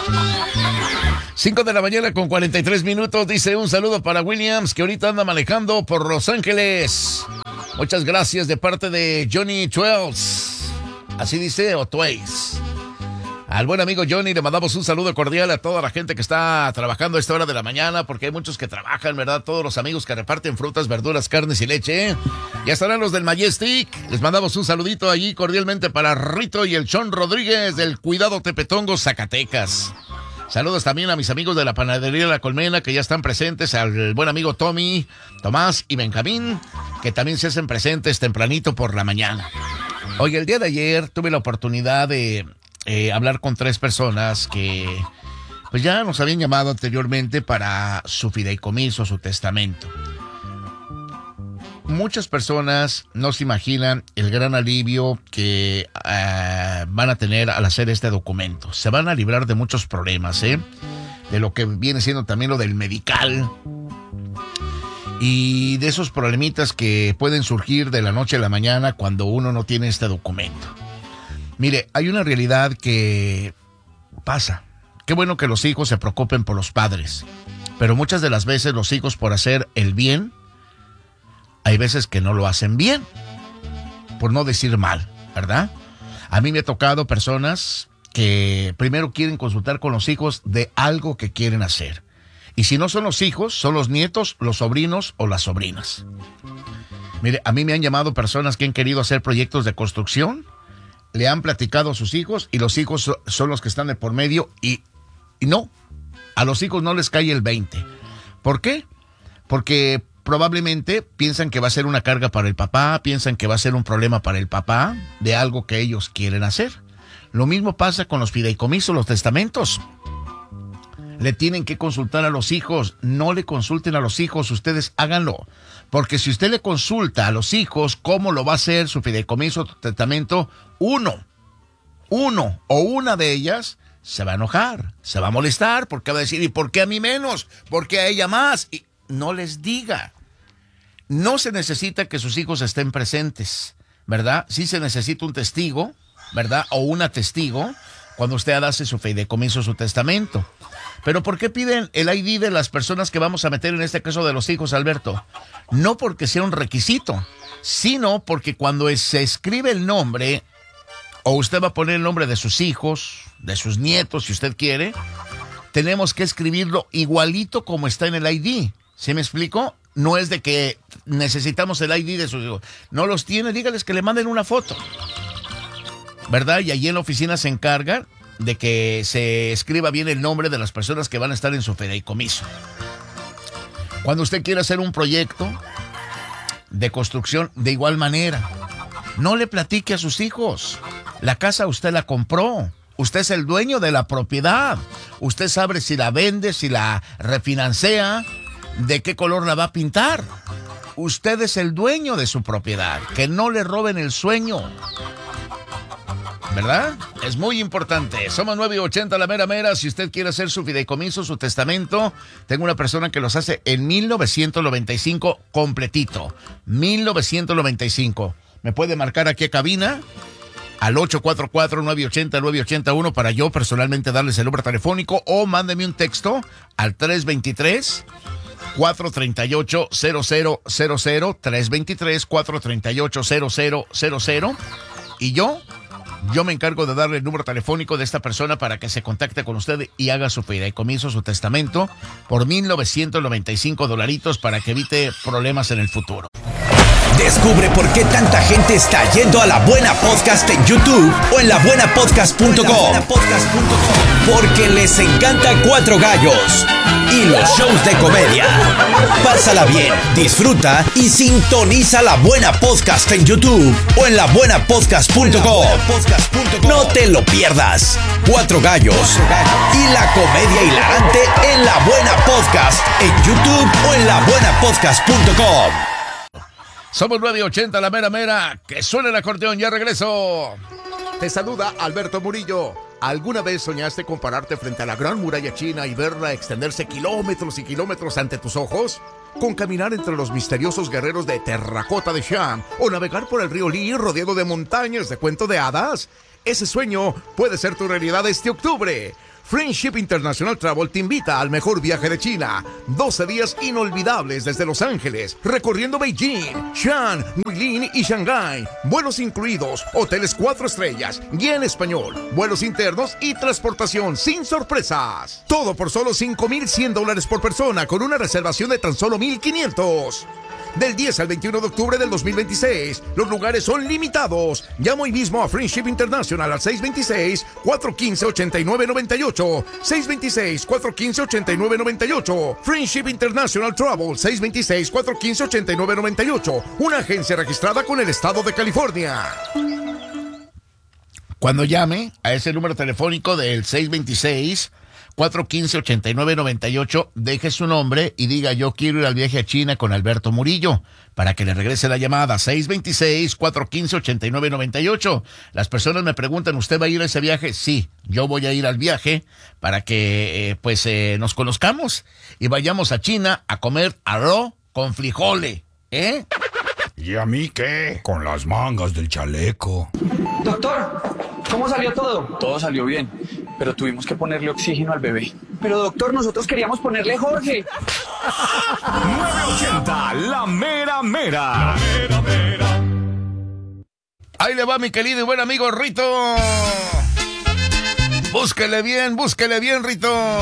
5 de la mañana con 43 minutos. Dice un saludo para Williams, que ahorita anda manejando por Los Ángeles. Muchas gracias de parte de Johnny Twelves. Así dice, o Tways. Al buen amigo Johnny le mandamos un saludo cordial a toda la gente que está trabajando a esta hora de la mañana, porque hay muchos que trabajan, ¿verdad? Todos los amigos que reparten frutas, verduras, carnes y leche. Ya estarán los del Majestic. Les mandamos un saludito allí cordialmente para Rito y el Chon Rodríguez del Cuidado Tepetongo, Zacatecas. Saludos también a mis amigos de la Panadería La Colmena, que ya están presentes, al buen amigo Tommy, Tomás y Benjamín, que también se hacen presentes tempranito por la mañana. Hoy, el día de ayer, tuve la oportunidad de hablar con 3 personas que pues ya nos habían llamado anteriormente para su fideicomiso, su testamento. Muchas personas no se imaginan el gran alivio que van a tener al hacer este documento. Se van a librar de muchos problemas, de lo que viene siendo también lo del medical y de esos problemitas que pueden surgir de la noche a la mañana cuando uno no tiene este documento. Mire, hay una realidad que pasa. Qué bueno que los hijos se preocupen por los padres, pero muchas de las veces los hijos, por hacer el bien, hay veces que no lo hacen bien, por no decir mal, ¿verdad? A mí me ha tocado personas que primero quieren consultar con los hijos de algo que quieren hacer. Y si no son los hijos, son los nietos, los sobrinos o las sobrinas. Mire, a mí me han llamado personas que han querido hacer proyectos de construcción, le han platicado a sus hijos y los hijos son los que están de por medio y no, a los hijos no les cae el 20. ¿Por qué? Porque probablemente piensan que va a ser una carga para el papá, piensan que va a ser un problema para el papá de algo que ellos quieren hacer. Lo mismo pasa con los fideicomisos, los testamentos. Le tienen que consultar a los hijos, no le consulten a los hijos, ustedes háganlo. Porque si usted le consulta a los hijos cómo lo va a hacer su fideicomiso, su testamento, uno o una de ellas se va a enojar, se va a molestar, porque va a decir, ¿y por qué a mí menos? ¿Por qué a ella más? Y no les diga. No se necesita que sus hijos estén presentes, ¿verdad? Sí se necesita un testigo, ¿verdad? O una testigo cuando usted hace su fideicomiso, su testamento. Pero ¿por qué piden el ID de las personas que vamos a meter en este caso de los hijos, Alberto? No porque sea un requisito, sino porque cuando se escribe el nombre, o usted va a poner el nombre de sus hijos, de sus nietos, si usted quiere, tenemos que escribirlo igualito como está en el ID. ¿Sí me explico? No es de que necesitamos el ID de sus hijos. No los tiene, dígales que le manden una foto, ¿verdad? Y allí en la oficina se encargan de que se escriba bien el nombre de las personas que van a estar en su fideicomiso. Cuando usted quiera hacer un proyecto de construcción, de igual manera, no le platique a sus hijos. La casa usted la compró. Usted es el dueño de la propiedad. Usted sabe si la vende, si la refinancia, de qué color la va a pintar. Usted es el dueño de su propiedad. Que no le roben el sueño, ¿verdad? Es muy importante. Somos 980 la mera mera. Si usted quiere hacer su fideicomiso, su testamento, tengo una persona que los hace en 1995 completito. 1995. Me puede marcar aquí a cabina al 844-980-981 para yo personalmente darles el número telefónico, o mándeme un texto al 323-438-0000, 323-438-0000, y yo me encargo de darle el número telefónico de esta persona para que se contacte con usted y haga su fideicomiso, su testamento, por $1,995 para que evite problemas en el futuro. Descubre por qué tanta gente está yendo a La Buena Podcast en YouTube o en labuenapodcast.com. Porque les encanta Cuatro Gallos y los shows de comedia. Pásala bien, disfruta y sintoniza La Buena Podcast en YouTube o en labuenapodcast.com. No te lo pierdas. Cuatro Gallos y la comedia hilarante en La Buena Podcast en YouTube o en labuenapodcast.com. Somos 980 la mera mera. Que suene el acordeón, ya regreso. Te saluda Alberto Murillo. ¿Alguna vez soñaste con pararte frente a la Gran Muralla China y verla extenderse kilómetros y kilómetros ante tus ojos? ¿Con caminar entre los misteriosos guerreros de terracota de Xi'an o navegar por el río Li rodeado de montañas de cuento de hadas? Ese sueño puede ser tu realidad este octubre. Friendship International Travel te invita al mejor viaje de China. 12 días inolvidables desde Los Ángeles, recorriendo Beijing, Xi'an, Guilin y Shanghái. Vuelos incluidos, hoteles 4 estrellas, guía en español, vuelos internos y transportación sin sorpresas. Todo por solo $5,100 por persona, con una reservación de tan solo $1,500. Del 10 al 21 de octubre del 2026. Los lugares son limitados. Llama hoy mismo a Friendship International al 626-415-8998. 626-415-8998. Friendship International Travel, 626-415-8998. Una agencia registrada con el estado de California. Cuando llame a ese número telefónico del 626-415-8998, deje su nombre y diga: yo quiero ir al viaje a China con Alberto Murillo, para que le regrese la llamada. 626-415-8998. Las personas me preguntan: ¿usted va a ir a ese viaje? Sí, yo voy a ir al viaje para que nos conozcamos y vayamos a China a comer arroz con frijoles, ¿eh? ¿Y a mí qué? Con las mangas del chaleco. Doctor, ¿cómo salió todo? Todo salió bien, pero tuvimos que ponerle oxígeno al bebé. Pero doctor, nosotros queríamos ponerle Jorge. 980, la mera mera. Ahí le va mi querido y buen amigo Rito. Búsquele bien, Rito.